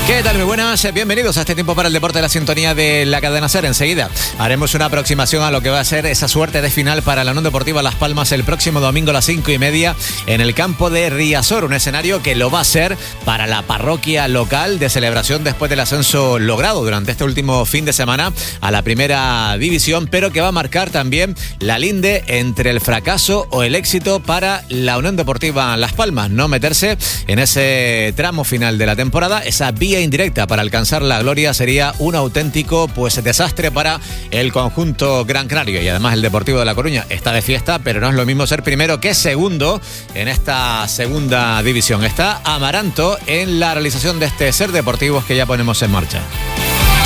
¿Qué tal? Muy buenas, bienvenidos a este tiempo para el deporte de la sintonía de la cadena SER. Enseguida haremos una aproximación a lo que va a ser esa suerte de final para la Unión Deportiva Las Palmas el próximo domingo a las 5:30 en el campo de Riazor, un escenario que lo va a ser para la parroquia local de celebración después del ascenso logrado durante este último fin de semana a la primera división, pero que va a marcar también la linde entre el fracaso o el éxito para la Unión Deportiva Las Palmas, no meterse en ese tramo final de la temporada. Esa vía indirecta para alcanzar la gloria sería un auténtico desastre para el conjunto gran canario. Y además el Deportivo de La Coruña está de fiesta, pero no es lo mismo ser primero que segundo en esta segunda división. Está Amaranto en la realización de este SER Deportivos que ya ponemos en marcha.